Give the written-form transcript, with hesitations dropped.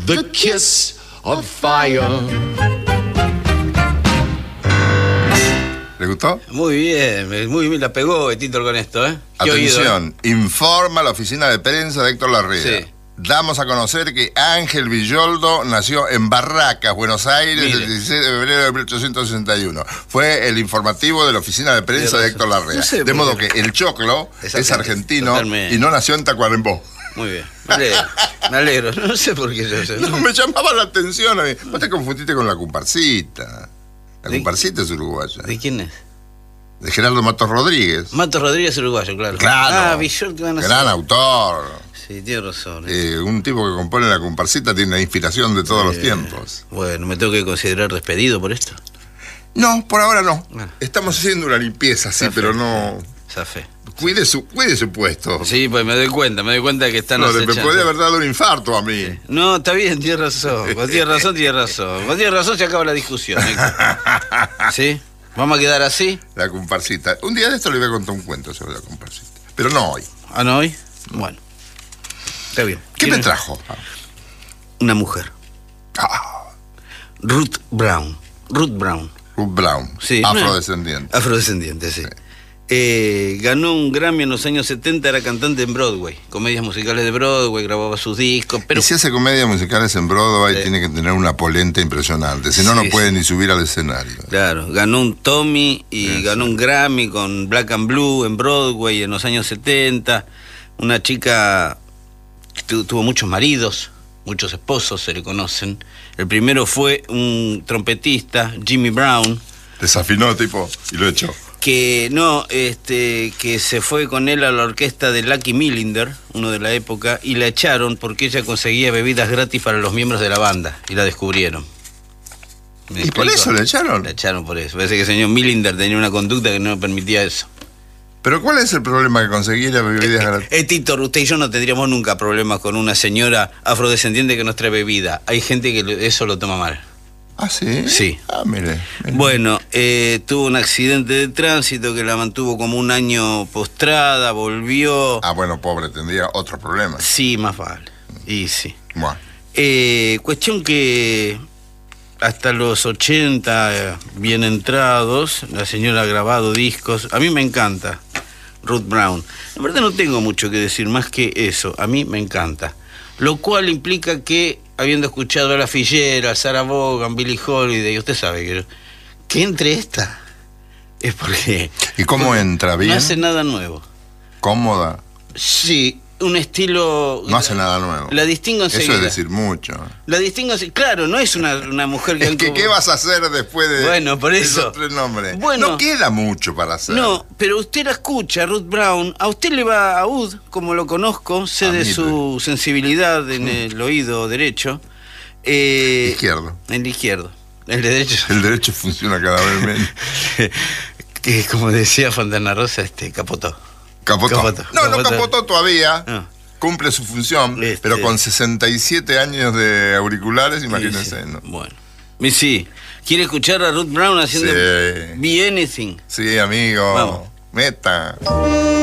the kiss of fire. ¿Le gustó? Muy bien la pegó Tito con esto, ¿eh? Atención, informa la oficina de prensa de Héctor Larrea. Sí. Damos a conocer que Ángel Villoldo nació en Barracas, Buenos Aires, Mire. el 16 de febrero de 1861. Fue el informativo de la oficina de prensa de Héctor Larrea. No sé de por modo qué. que el choclo es argentino Totalmente. y no nació en Tacuarembó. Muy bien, me alegro. No sé por qué yo sé. No, me llamaba la atención a mí. Vos te confundiste con la comparsita. La comparsita es uruguaya. ¿De quién es? De Gerardo Matos Rodríguez. Matos Rodríguez, uruguayo, claro. Claro. Villoldo, van a Gran ser. autor. Sí, tiene razón. Un tipo que compone la comparsita tiene la inspiración de todos los tiempos. Bueno, ¿me tengo que considerar despedido por esto? No, por ahora no. Ah. Estamos haciendo una limpieza, sí, pero no. Zafé. Cuide su puesto. Sí, pues me doy cuenta que están No, me acechando. podría haber dado un infarto a mí. No, está bien, tienes razón. Vos tienes razón, se acaba la discusión. ¿Sí? ¿Vamos a quedar así? La comparsita. Un día de esto le voy a contar un cuento sobre la comparsita. Pero no hoy. ¿Ah, no hoy? Bueno. Está bien. ¿Qué me trajo? Una mujer. Ah, Ruth Brown. Ruth Brown. Sí, afrodescendiente. Afrodescendiente, sí. Ganó un Grammy en los años 70, era cantante en Broadway, comedias musicales de Broadway, grababa sus discos, pero Y si hace comedias musicales en Broadway, tiene que tener una polenta impresionante. Si no, no Sí, puede sí. ni subir al escenario. claro, ganó un Tommy y Eso. ganó un Grammy con Black and Blue en Broadway en los años 70. Una chica que tuvo muchos maridos, muchos esposos, se le conocen. El primero fue un trompetista, Jimmy Brown, Desafinó tipo y lo echó. que se fue con él a la orquesta de Lucky Millinder, uno de la época, y la echaron porque ella conseguía bebidas gratis para los miembros de la banda, y la descubrieron. ¿Me ¿Y por explico? eso le echaron? La echaron por eso. Parece que el señor Millinder tenía una conducta que no permitía eso. ¿Pero cuál es el problema que conseguir bebidas gratis? Tito, usted y yo no tendríamos nunca problemas con una señora afrodescendiente que nos trae bebida. Hay gente que eso lo toma mal. ¿Ah, sí? Sí. Ah, mire. Bueno, tuvo un accidente de tránsito que la mantuvo como un año postrada, volvió. Ah, bueno, pobre, tendría otro problema. Sí, más vale. Y sí. Bueno. Cuestión que hasta los 80, bien entrados, la señora ha grabado discos. A mí me encanta Ruth Brown. En verdad no tengo mucho que decir más que eso. A mí me encanta. Lo cual implica que, habiendo escuchado a La Fillera, a Sarah Vaughan, Billie Holiday, usted sabe que entre esta es porque... ¿Y cómo entra? ¿Bien? No hace nada nuevo. ¿Cómoda? Sí, un estilo... No hace nada nuevo. La distingo enseguida. Eso es decir mucho. La distingo, claro, no es una mujer que... Es que, ¿qué vas a hacer después de Bueno, por eso. esos tres nombres? Bueno. No queda mucho para hacer. No, pero usted la escucha, Ruth Brown, a usted le va a Ud, como lo conozco, sé A de mí, su sensibilidad en el oído derecho. Izquierdo. El izquierdo. El de derecho. El derecho funciona cada vez menos. Que como decía Fontana Rosa, capotó. Capotó. No capotó todavía. Ah. Cumple su función, pero con 67 años de auriculares, imagínense, Sí. ¿no? Bueno. Y sí. ¿Quiere escuchar a Ruth Brown haciendo Sí. Be Anything? Sí, amigo. Vamos. Meta.